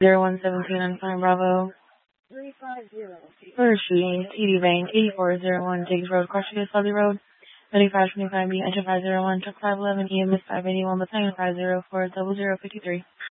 0117 on Fine Bravo. 350. For shooting, TD Bank, 8401 Diggs Road, Crushing Sully Road, 3525B, Engine 501, Truck 511, EMS 581, Battalion 504, 0053.